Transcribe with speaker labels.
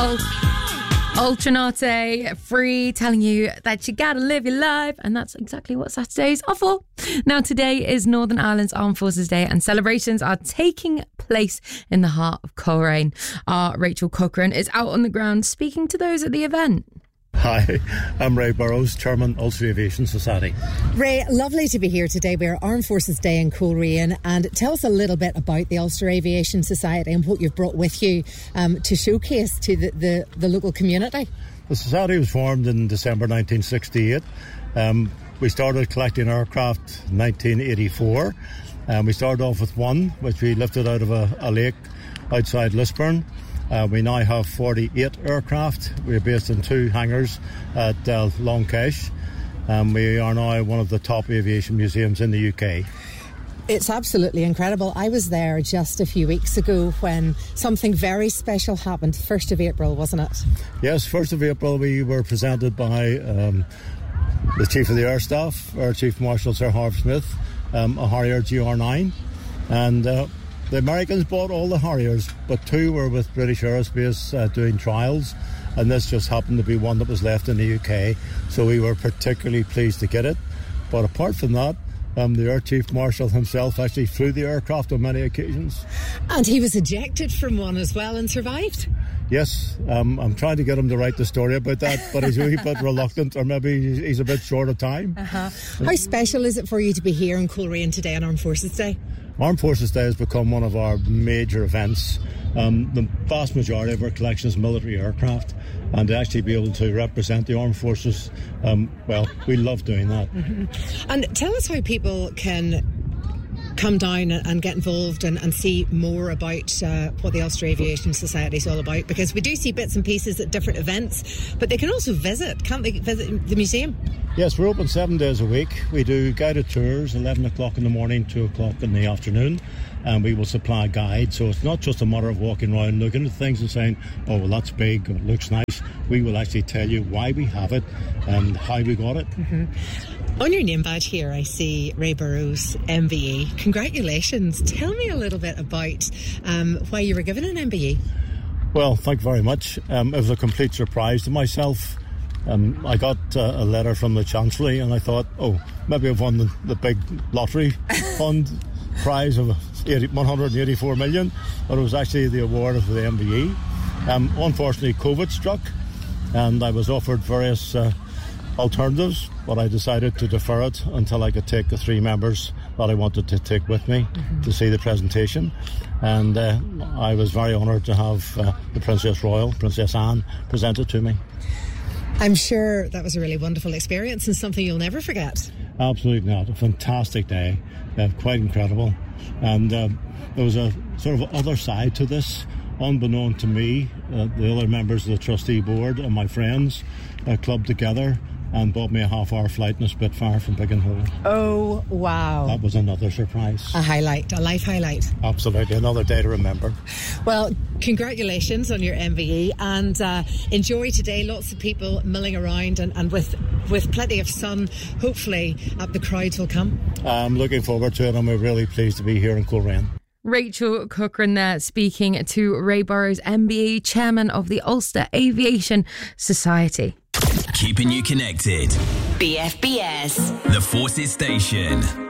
Speaker 1: Ultranate Free, telling you that you gotta live your life, and that's exactly what Saturdays are for. Now, today is Northern Ireland's Armed Forces Day, and celebrations are taking place in the heart of Coleraine. Our Rachel Cochrane is out on the ground speaking to those at the event.
Speaker 2: Hi, I'm Ray Burrows, Chairman, Ulster Aviation Society.
Speaker 3: Ray, lovely to be here today. We're Armed Forces Day in Coleraine, and tell us a little bit about the Ulster Aviation Society and what you've brought with you to showcase to the local community.
Speaker 2: The Society was formed in December 1968. We started collecting aircraft in 1984. We started off with one, which we lifted out of a lake outside Lisburn. We now have 48 aircraft. We're based in 2 hangars at Longcash. We are now one of the top aviation museums in the UK.
Speaker 3: It's absolutely incredible. I was there just a few weeks ago when something very special happened. 1st of April, wasn't it?
Speaker 2: Yes, 1st of April we were presented by the Chief of the Air Staff, our Chief Marshal Sir Harv Smith, a Harrier GR9. And the Americans bought all the Harriers, but 2 were with British Aerospace doing trials, and this just happened to be one that was left in the UK, so we were particularly pleased to get it. But apart from that, the Air Chief Marshal himself actually flew the aircraft on many occasions.
Speaker 3: And he was ejected from one as well and survived?
Speaker 2: Yes, I'm trying to get him to write the story about that, but he's a wee bit reluctant, or maybe he's a bit short of time.
Speaker 3: How special is it for you to be here in Coleraine today on Armed Forces Day?
Speaker 2: Armed Forces Day has become one of our major events. The vast majority of our collection is military aircraft, and to actually be able to represent the Armed Forces, well, we love doing that.
Speaker 3: Mm-hmm. And tell us how people can come down and get involved and see more about what the Ulster Aviation Society is all about, because we do see bits and pieces at different events, but they can also visit, can't they, visit the museum?
Speaker 2: Yes, we're open 7 days a week. We do guided tours, 11 o'clock in the morning, 2 o'clock in the afternoon, and we will supply guides. So it's not just a matter of walking around looking at things and saying, oh, well, that's big, or it looks nice. We will actually tell you why we have it and how we got it.
Speaker 3: Mm-hmm. On your name badge here, I see Ray Burrows, MBE. Congratulations. Tell me a little bit about why you were given an MBE.
Speaker 2: Well, thank you very much. It was a complete surprise to myself. I got a letter from the Chancellery, and I thought, oh, maybe I've won the big lottery fund prize of 184 million, but it was actually the award of the MBE. Unfortunately, COVID struck, and I was offered various alternatives, but I decided to defer it until I could take the 3 members that I wanted to take with me to see the presentation. And I was very honoured to have the Princess Royal, Princess Anne, present it to me.
Speaker 3: I'm sure that was a really wonderful experience and something you'll never forget.
Speaker 2: Absolutely not. A fantastic day. Quite incredible. And there was a sort of other side to this. Unbeknown to me, the other members of the trustee board and my friends clubbed together and bought me a half-hour flight in a Spitfire from Biggin.
Speaker 3: Oh, wow.
Speaker 2: That was another surprise.
Speaker 3: A highlight, a life highlight.
Speaker 2: Absolutely, another day to remember.
Speaker 3: Well, congratulations on your MBE, and enjoy today. Lots of people milling around, and with plenty of sun, hopefully the crowds will come.
Speaker 2: I'm looking forward to it, and we're really pleased to be here in Coleraine.
Speaker 1: Rachel Cochrane there speaking to Ray Burrows, MBE, Chairman of the Ulster Aviation Society.
Speaker 4: Keeping you connected.
Speaker 5: BFBS.
Speaker 4: The Forces Station.